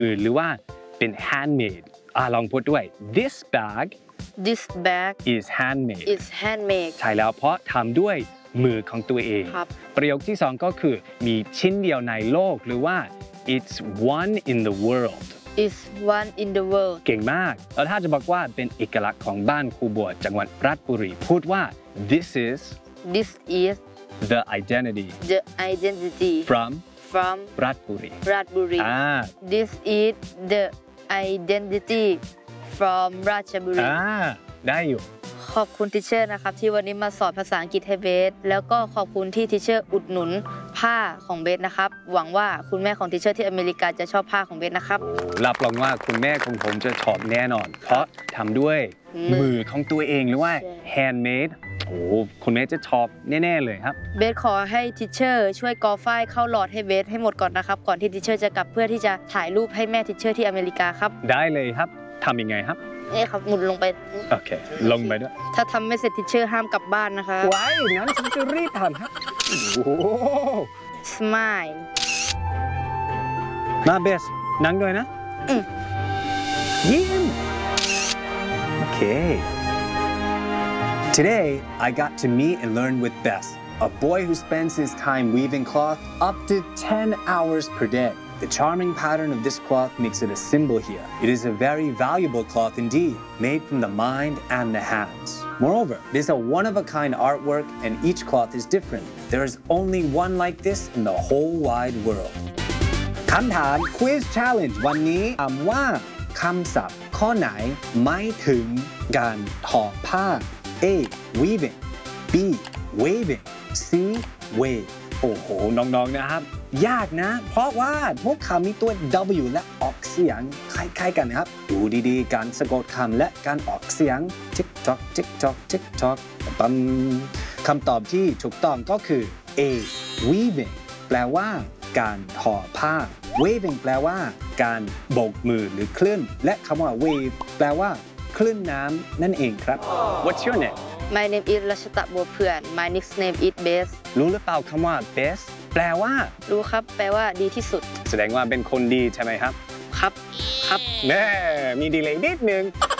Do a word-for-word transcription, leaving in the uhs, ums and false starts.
อื่นหรือว่าเป็น handmade อ่ะลองพูดด้วย this bag This bag is handmade is handmade ใช่แล้วเพราะทำด้วยมือของตัวเองประโยคที่สองก็คือมีชิ้นเดียวในโลกหรือว่า it's one in the world is one in the world เก่งมากแล้วถ้าจะบอกว่าเป็นเอกลักษณ์ของบ้านครูบัวจังหวัดราชบุรีพูดว่า this is This is the identity the identity from from ราชบุรีราชบุรีอ่า This is the identity from ราชบุรีอ่าได้อยู่ขอบคุณทิเชอร์นะครับที่วันนี้มาสอนภาษาอังกฤษให้เบสแล้วก็ขอบคุณที่ทิเชอร์อุดหนุนผ้าของเบสนะครับหวังว่าคุณแม่ของทิเชอร์ที่อเมริกาจะชอบผ้าของเบสนะครับรับรองว่าคุณแม่ของผมจะชอบแน่นอนเพราะทำด้วยมือของตัวเองหรือว่า handmade โอ้คุณแม่จะชอบแน่ๆเลยครับเบสขอให้ทิเชอร์ช่วยกอฝ้ายเข้าหลอดให้เบสให้หมดก่อนนะครับก่อนที่ทิเชอร์จะกลับเพื่อที่จะถ่ายรูปให้แม่ทิเชอร์ที่อเมริกาครับได้เลยครับทำยังไงครับนี่ครับหมุนลงไปโอเคลงไปด้วยถ้าทำไม่เสร็จทิเชอร์ห้ามกลับบ้านนะคะไว้งั้นฉันจะรีบทำครับโอ้โห smile มาเบสนั่งด้วยนะยิ้มโอเค Today I got to meet and learn with Bess a boy who spends his time weaving cloth up to ten hours per day The charming pattern of this cloth makes it a symbol here. It is a very valuable cloth indeed, made from the mind and the hands. Moreover, it is a one-of-a-kind artwork and each cloth is different. There is only one like this in the whole wide world. คำถาม Quiz Challenge วันนี้ถามว่าคำศัพท์ข้อไหนหมายถึงการทอผ้า A. Weaving B. Waving C. Wave โอ้โหน้องๆนะครับยากนะเพราะว่าพวกคำมีตัว W และออกเสียงคล้ายๆกันนะครับดูดีๆการสะกดคำและการออกเสียง tick tock tick tock tick tock ปั๊มคำตอบที่ถูกต้องก็คือ A weaving แปลว่าการทอผ้า waving แปลว่าการโบกมือหรือคลื่นและคำว่า wave แปลว่าคลื่นน้ำนั่นเองครับ What's your name My name is รัชตะบัวเพื่อน My nickname is Best รู้หรือเปล่าคำว่า best แปลว่ารู้ครับแปลว่าดีที่สุดแสดงว่าเป็นคนดีใช่ไหมครับครับครับแน่มีดีเลย์นิดนึง